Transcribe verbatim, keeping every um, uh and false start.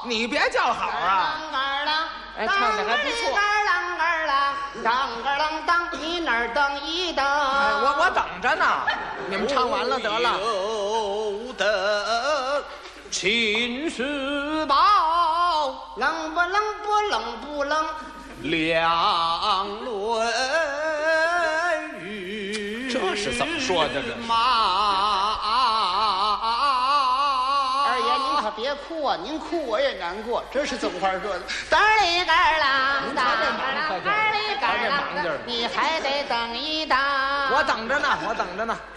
你别叫好啊！ 二郎， 哎，唱的还不错。 二郎二郎，当二郎当，你那儿等一等。 哎，我我等着呢，你们唱完了得了。 有的秦时报， 冷不冷不冷不冷， 两论语。 这是怎么说的这是马。 二爷您可别哭啊，您哭我也难过，这是怎么回事呢？当里个儿郎，当儿郎，当里个儿郎，你还得等一等。 我等着呢，我等着呢。